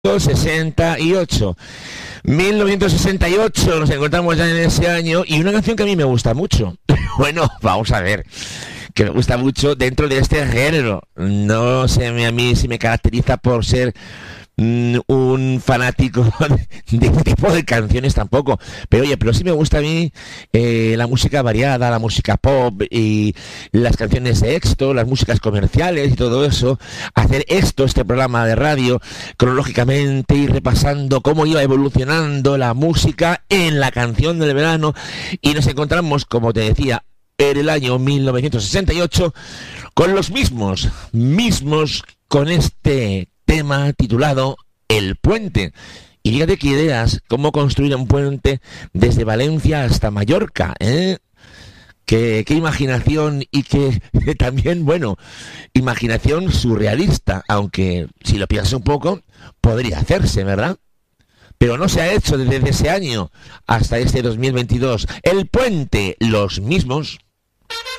1968. 1968 nos encontramos ya en ese año y una canción que a mí me gusta mucho. Bueno, vamos a ver, que me gusta mucho dentro de este género. No sé a mí si me caracteriza por ser un fanático de este tipo de canciones tampoco, pero oye, pero sí me gusta a mí la música variada, la música pop y las canciones de éxito, las músicas comerciales y todo eso. Hacer este programa de radio cronológicamente y repasando cómo iba evolucionando la música en la canción del verano, y nos encontramos, como te decía, en el año 1968 con los mismos con este tema titulado El Puente. Y fíjate qué ideas, cómo construir un puente desde Valencia hasta Mallorca, ¿eh? Qué imaginación, y que también, bueno, imaginación surrealista, aunque si lo piensas un poco, podría hacerse, ¿verdad? Pero no se ha hecho desde ese año hasta este 2022. El Puente, los mismos.